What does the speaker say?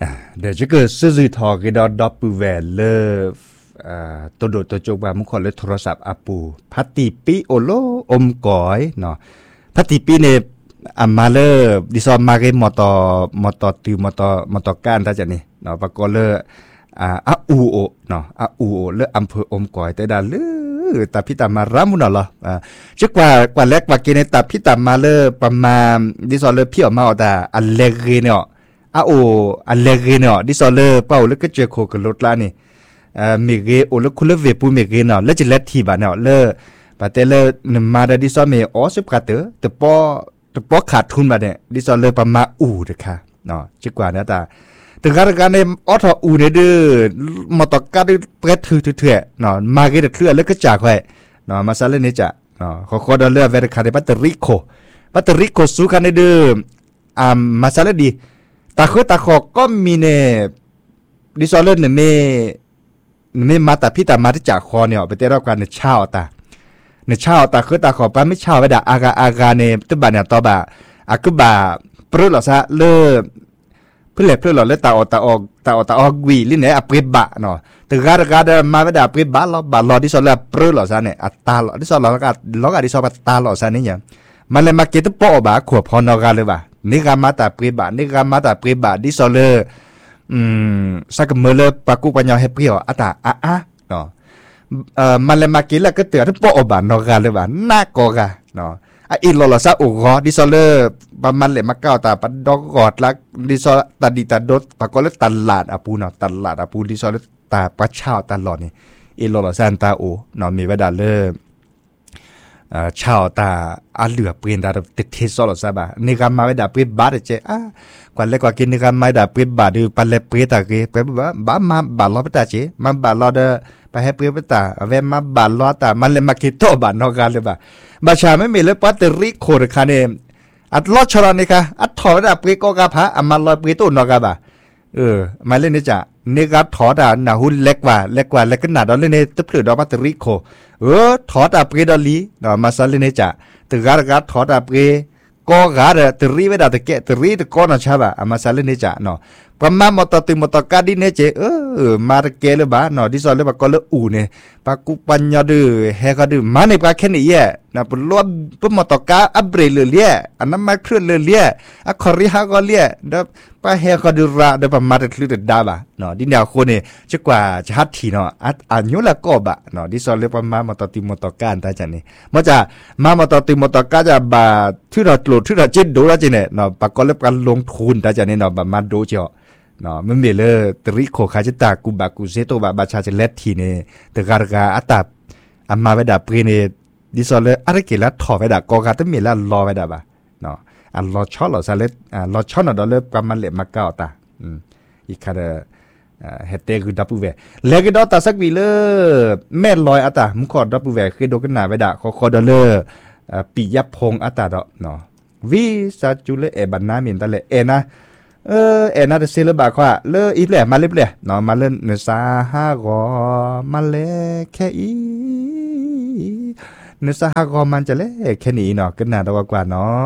เดี๋ยวจะเกิดซื้อทอกี่ดอดับปูแวนเลตัวโดดตัวโจกบามุขอเลยโทรศัพท์อาปูพัตติปีโอโลอมก๋อยเนาะพัตติปีเนี่ยมาเลดิซอมมาเกมอตอตือมอตอก้านถ้าจะนี่เนาะปะกอเลอาอูโอเนาะอาอูโอเลอำเภออมก๋อยแต่ดาเลตาพิตามารามุนอลจึกว่าแรกว่ากินในตาพิตามาเลประมาณดิซอเลพี่ออกมาแต่อันเลกเนาะโออันเลกเนาะดิซอเลเป้าแล้วก็เจอโคกับรถละนี่มีเกโอแล้วคุณเลเวปูมีเกเนาะแล้วจะเล็ดทีบ้านเนาะเลปะเตเลนมาได้ดิซอเมออสิบกาเตอแต่ปอขาดทุนมาเนี่ยดิซอเลประมาณอูเด้อค่ะเนาะจึกว่านะตาถึงการในออทอูเนี่ยเด้อมาตอกการได้เปรตถือเถื่อเนาะมาเกเดเคลื่อนแล้วก็จากไว้เนาะมาซาเลนี่จะเนาะขอดอลเลอร์เวรคาเดปัตเตอริโคสู้กันในเด้อมาซาเลดีตาคือตาขอก็มีเนี่ยดิซอเลเนี่ยไม่มาแต่พี่แต่มาที่จากคอเนี่ยไปเตะรอบกันในเช้าตาคือตาขอป้าไม่เช้าไปด่าอากาเนี่ยตัวบ้านเนี่ยต่อบ่าก็บ่าเปลือกหรอซะเลิกเพื่อหรอเลิกตาออกวีลิ้นเนี่ยเปรียบบ่าเนาะแต่การมาไปด่าเปรียบบ่าเราที่สอนแล้วเปลือกหรอซะเนี่ยตาที่สอนเราก็ที่สอนตาหรอซะนี่ยังมันเลยมาเก็ตปอบ่าขวบพอนอกันเลยบ่านี่การมาแต่เปรียบบ่าที่สอนเลยสักเมื่อเลยปากุปัญญาให้เปรี้ยวตาเนาะมันเลยมากินแล้วก็เตือนปอบานนกันเลยว่าน่ากอกันเนาะอินโลลาซาอุกอดิซอเลอร์ประมาณเลยมาเก้าตาปัดดอกกอดลักดิซอตาดีตาดดปากก็เลยตลาดอาปูเนาะตลาดอาปูดิซอเลตาปัดเช่าตลอดนี่อินโลลาซานตาโอเนาะมีเวลาเลชาวตาเหลือเปลี่ยนดาติดเทสโลซาบะนี่ก็มาเวลาเปลี่ยนบาดเจกว่าเล็กกว่ากินนี่ก็มาได้เปลี่ยนบาดดูปันเล็บเปลี่ยนตาเกเปลี่ยนบ้ามาบาดล้อไปตาเจมาบาดล้อเดไปให้เปลี่ยนไปตาเวมาบาดล้อตามันเลยมาคิดโตบาดนอกกันเลยบ่บาชาไม่มีเลยปัตเตอริโคดคาเนี่ยล้อชรานี่ค่ะถอดได้เปลี่ยนก็กาพะมาล้อเปลี่ยนตัวนอกกันบ่มาเล่นนี่จ้ะนี่ก็ถอดหนาหุ่นเล็กกว่าก็หนาดอลเล่นในตึ๊บหรือดอกปัตเตอริโคถอดเปลี่ยนดอลลี่เนาะมาซาเล่นนี่จ้ะตึกการถอดเปลี่ยนก็การตึรีไม่ได้ตึกตึรีตึกก้อนใช่ป่ะมาซาเล่นนี่จ้ะเนาะประมาณมอตการดินเนี่ยเจมาตะเกลือบ้านเนาะที่สอนเลยว่าก็เลยอูเนี่ยปากุปัญญาดื้อเฮก็ดื้อมาในปากแค่นี้แย่นะปุ่นล้วนปุ่นมอตการอับเบรเลยเลี้ยอันนั้นมาเคลื่อนเลยเลี้ยคอริฮาก็เลี้ยเด้อปาเฮก็ดื้อระเด้อประมาณคลื่นดาบ่ะเนาะดินแนวคนเนี่ยจะกว่าจะฮัดทีเนาะอันยุละก็บ่ะเนาะที่สอนเลยประมาณมอตการตาจันนี่มาจะมามอตการจะบ่าที่เราตรวจที่เราเจ็ดดูแล้วจีเนี่ยเนาะปากก็เริ่มการลงทุนตาจันนี่เนาะแบบมาดูเจ้าเนาะมันมีเลยตริโคคาจิตากูบากูเซโตบาบาชาเจเลตทีเนี่ยแต่การอัตตามาเวดาปรีเนี่ยดิซอลเลยอะไรกี่แล้วถอดเวดากอกาต้องมีแล้วรอเวดาบ่าเนาะรอช็อตหรอซาเลตรอช็อตหน่อยดอลเลยประมาณเล็บมาเก้าตาอีกคาเฮตเตคือดับเบิลเวแล้วก็ดอตาสักวีเลยแม่ลอยอัตตามุขอดับเบิลเวคือโดกันหนาเวดาคอดอลเลยปิยพงอัตตาดอเนาะวิซาจูเลบันนามินตะเลนะน่าจะเซลบากว่าเลออีฟแหละมาเล็บเลยเนาะมาเล่นเนื้อซาฮากอมาเล่แค่อีเนื้อซาฮากอมันจะเล่แค่นี้เนาะก็น่าตัวกว่าเนาะ